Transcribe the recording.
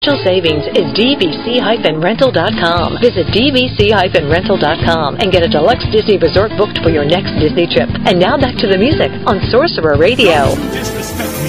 Special savings is dvc-rental.com. Visit dvc-rental.com and get a deluxe Disney resort booked for your next Disney trip. And now back to the music on Sorcerer Radio.